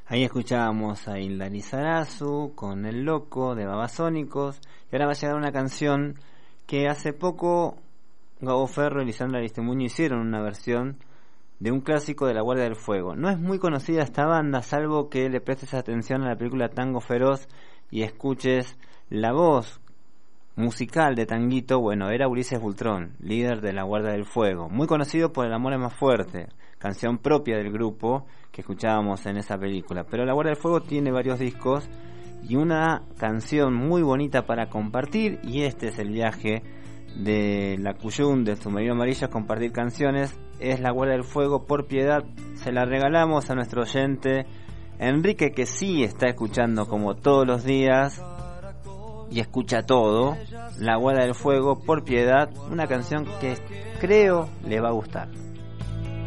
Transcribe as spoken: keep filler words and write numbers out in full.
Ahí escuchábamos a Hilda Lizarazu con El Loco de Babasónicos, y ahora va a llegar una canción que hace poco Gabo Ferro y Lisandra Aristemuño hicieron una versión de un clásico de La Guardia del Fuego. No es muy conocida esta banda, salvo que le prestes atención a la película Tango Feroz y escuches la voz musical de Tanguito. Bueno, era Ulises Bultrón, líder de La Guardia del Fuego, muy conocido por El Amor es más fuerte, canción propia del grupo que escuchábamos en esa película. Pero La Guardia del Fuego tiene varios discos y una canción muy bonita para compartir, y este es el viaje de la Cuyum, del Submarino Amarillo, compartir canciones. Es La Guardia del Fuego, Por Piedad. Se la regalamos a nuestro oyente Enrique, que sí está escuchando como todos los días y escucha todo. La Guardia del Fuego, Por Piedad, una canción que creo le va a gustar.